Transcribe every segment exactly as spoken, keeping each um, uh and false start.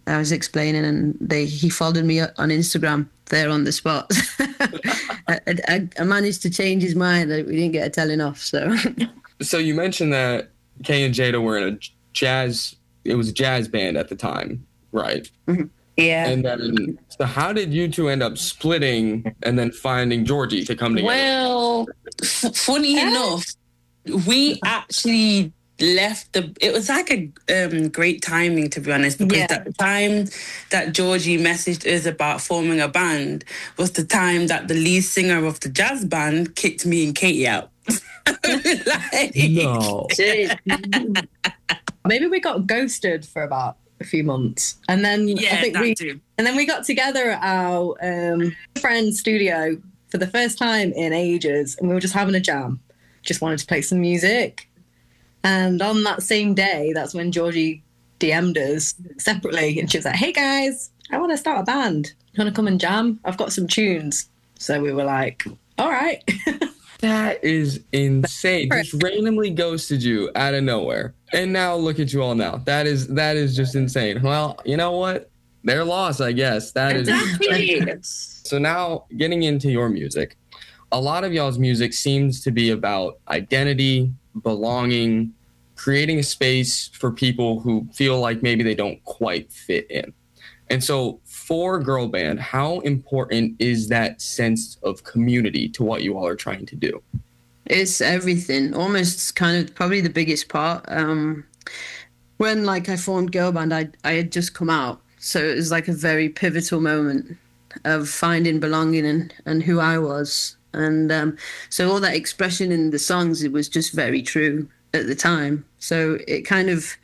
I was explaining, and they he followed me on Instagram there on the spot. I, I, I managed to change his mind. We didn't get a telling off. So, so you mentioned that Kay and Jada were in a jazz. It was a jazz band at the time, right? Mm-hmm. Yeah. And then, so how did you two end up splitting and then finding Georgie to come together? Well, f- funny enough, we actually left the it was like a um great timing, to be honest, because yeah. at the time that Georgie messaged us about forming a band was the time that the lead singer of the jazz band kicked me and Katie out. Like, no. Maybe we got ghosted for about a few months, and then yeah, I think that we too. and then we got together at our um friend's studio for the first time in ages, and we were just having a jam, just wanted to play some music. And on that same day, that's when Georgie D M'd us separately. And she was like, hey, guys, I want to start a band. You want to come and jam? I've got some tunes. So we were like, all right. That is insane. Just randomly ghosted you out of nowhere. And now look at you all now. That is that is just insane. Well, you know what? They're lost, I guess. That is exactly. So now getting into your music. A lot of y'all's music seems to be about identity, belonging, creating a space for people who feel like maybe they don't quite fit in. And so for Girl Band, how important is that sense of community to what you all are trying to do? It's everything, almost kind of probably the biggest part. Um, when like I formed Girl Band, I, I had just come out. So it was like a very pivotal moment of finding belonging and, and who I was. And um, so all that expression in the songs, it was just very true at the time. So it kind of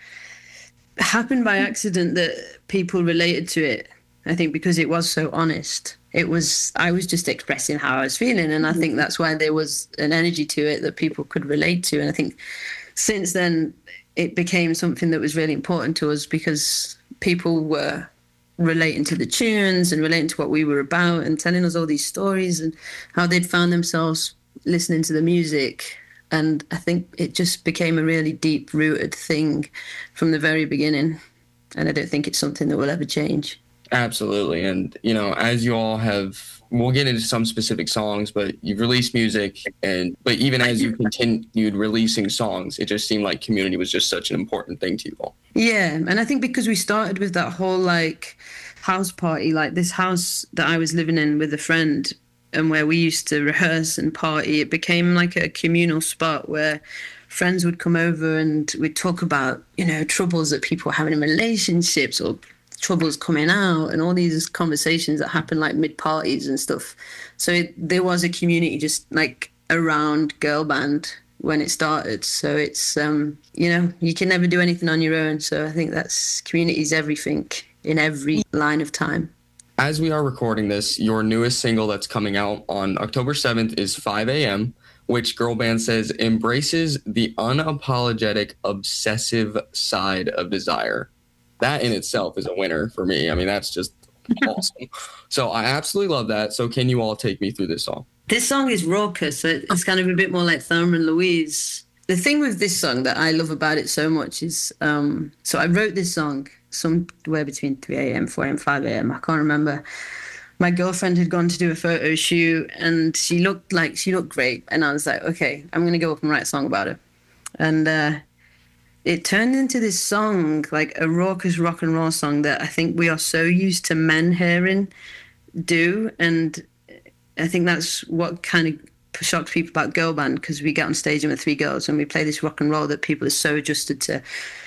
happened by accident that people related to it, I think, because it was so honest. It was, I was just expressing how I was feeling. And I think that's why there was an energy to it that people could relate to. And I think since then it became something that was really important to us because people were relating to the tunes and relating to what we were about and telling us all these stories and how they'd found themselves listening to the music. And I think it just became a really deep-rooted thing from the very beginning. And I don't think it's something that will ever change. Absolutely. And, you know, as you all have, we'll get into some specific songs, but you've released music. And but even as you continued releasing songs, it just seemed like community was just such an important thing to you all. Yeah. And I think because we started with that whole, like, house party, like this house that I was living in with a friend, and where we used to rehearse and party, it became like a communal spot where friends would come over and we'd talk about, you know, troubles that people were having in relationships or troubles coming out and all these conversations that happen like mid-parties and stuff. So it, there was a community just like around Girl Band when it started. So it's, um, you know, you can never do anything on your own. So I think that's community's everything in every line of time. As we are recording this, your newest single that's coming out on October seventh is five a.m., which Girl Band says embraces the unapologetic, obsessive side of desire. That in itself is a winner for me. I mean, that's just awesome. So I absolutely love that. So can you all take me through this song? This song is raucous. It's kind of a bit more like Thelma and Louise. The thing with this song that I love about it so much is, um, so I wrote this song somewhere between three a.m., four a.m., five a.m. I can't remember. My girlfriend had gone to do a photo shoot and she looked like, she looked great. And I was like, okay, I'm going to go up and write a song about her. And uh, it turned into this song, like a raucous rock and roll song that I think we are so used to men hearing do. And I think that's what kind of shocked people about Girl Band, because we get on stage and we're three girls and we play this rock and roll that people are so adjusted to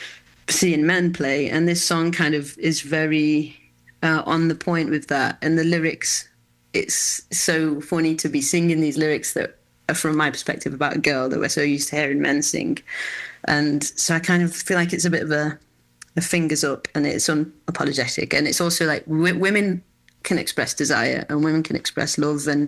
seeing men play. And this song kind of is very uh, on the point with that. And the lyrics, it's so funny to be singing these lyrics that are from my perspective about a girl that we're so used to hearing men sing. And so I kind of feel like it's a bit of a, a fingers up, and it's unapologetic. And it's also like w- women can express desire and women can express love and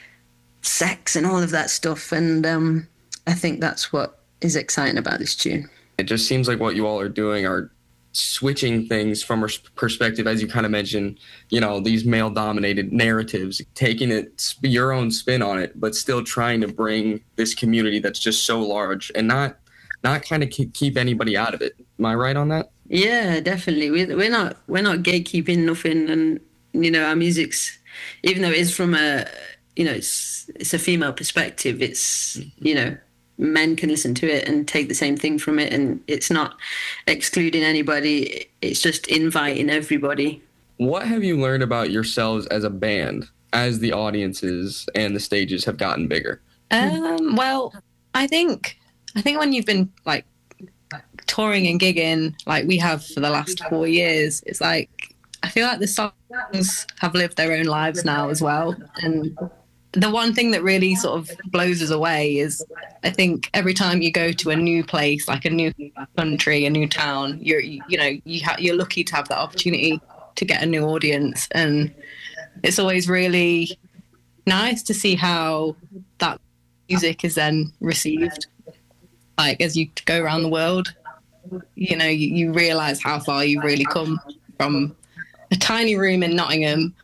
sex and all of that stuff. And um, I think that's what is exciting about this tune. It just seems like what you all are doing are switching things from a perspective, as you kind of mentioned, you know, these male-dominated narratives, taking it your own spin on it, but still trying to bring this community that's just so large and not not kind of keep anybody out of it. Am I right on that? Yeah, definitely. We're we're not we're not gatekeeping nothing, and you know our music's, even though it is from a, you know, it's it's a female perspective. It's, you know, men can listen to it and take the same thing from it, and it's not excluding anybody. It's just inviting everybody. What have you learned about yourselves as a band as the audiences and the stages have gotten bigger? Um, well, I think I think when you've been like touring and gigging like we have for the last four years, it's like I feel like the songs have lived their own lives now as well. And the one thing that really sort of blows us away is I think every time you go to a new place, like a new country, a new town, you're you, you know you ha- you're lucky to have that opportunity to get a new audience, and it's always really nice to see how that music is then received. Like as you go around the world, you know, you, you realise how far you've really come from a tiny room in Nottingham.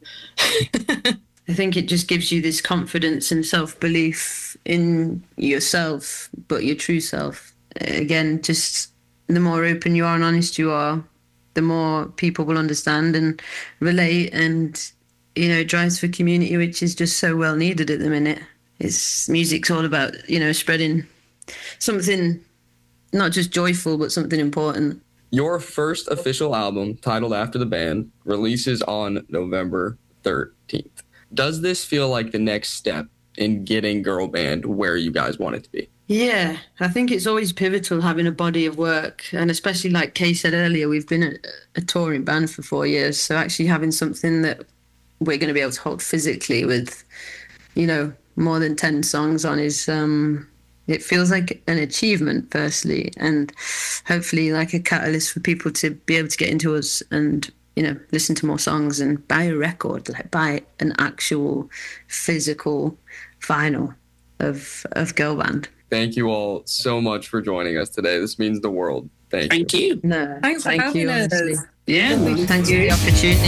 I think it just gives you this confidence and self-belief in yourself, but your true self. Again, just the more open you are and honest you are, the more people will understand and relate, and, you know, it drives for community, which is just so well needed at the minute. It's music's all about, you know, spreading something not just joyful, but something important. Your first official album, titled after the band, releases on November thirteenth. Does this feel like the next step in getting Girl Band where you guys want it to be? Yeah, I think it's always pivotal having a body of work. And especially like Kay said earlier, we've been a, a touring band for four years. So actually having something that we're going to be able to hold physically with, you know, more than ten songs on is, um, it feels like an achievement, firstly, and hopefully like a catalyst for people to be able to get into us and, you know, listen to more songs and buy a record, like buy an actual physical vinyl of of Girl Band. Thank you all so much for joining us today. This means the world. Thank, Thank you. you. No, Thanks for thank having you, us. honestly. Yeah. Thanks for the opportunity.